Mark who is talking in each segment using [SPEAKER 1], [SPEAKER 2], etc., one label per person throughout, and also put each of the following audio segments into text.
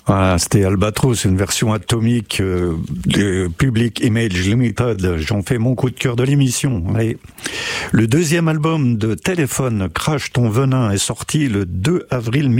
[SPEAKER 1] Voilà, c'était Albatros, une version atomique de Public Image Limited. J'en fais mon coup de cœur de l'émission. Allez. Le deuxième album de Téléphone, Crache ton venin, est sorti le 2 avril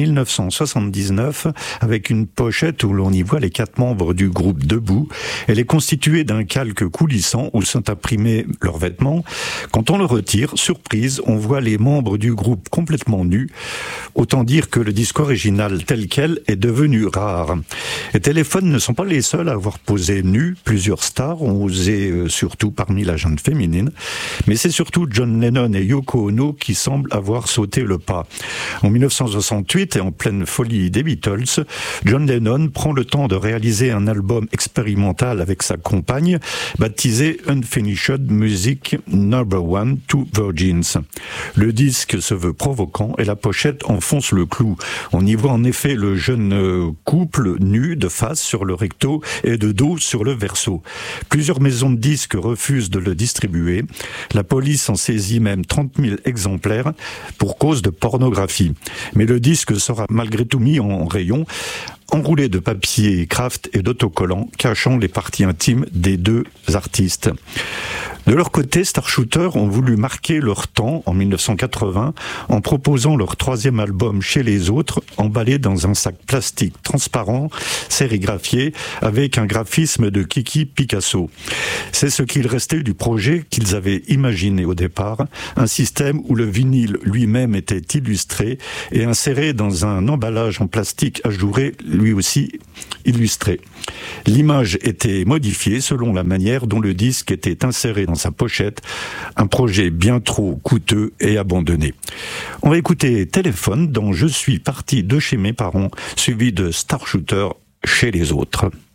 [SPEAKER 1] 1979 avec une pochette où l'on y voit les 4 membres du groupe debout. Elle est constituée d'un calque coulissant où sont imprimés leurs vêtements. Quand on le retire, surprise, on voit les membres du groupe complètement nus. Autant dire que le disque original tel quel est devenu rare. Les Téléphones ne sont pas les seuls à avoir posé nus. Plusieurs stars ont osé, surtout parmi la gente féminine. Mais c'est surtout John Lennon et Yoko Ono qui semblent avoir sauté le pas. En 1968, et en pleine folie des Beatles, John Lennon prend le temps de réaliser un album expérimental avec sa compagne, baptisé Unfinished Music No. 1 to Virgins. Le disque se veut provoquant et la pochette enfonce le clou. On y voit en effet le jeune couple nu de face sur le recto et de dos sur le verso. Plusieurs maisons de disques refusent de le distribuer. La police en saisit même 30 000 exemplaires pour cause de pornographie. Mais le disque sera malgré tout mis en rayon, enroulé de papier craft et d'autocollants cachant les parties intimes des deux artistes. De leur côté, Starshooter ont voulu marquer leur temps en 1980 en proposant leur 3e album Chez les autres, emballé dans un sac plastique transparent, sérigraphié, avec un graphisme de Kiki Picasso. C'est ce qu'il restait du projet qu'ils avaient imaginé au départ, un système où le vinyle lui-même était illustré et inséré dans un emballage en plastique ajouré, lui aussi illustré. L'image était modifiée selon la manière dont le disque était inséré dans sa pochette, un projet bien trop coûteux et abandonné. On va écouter Téléphone dans Je suis parti de chez mes parents, suivi de Starshooter Chez les autres.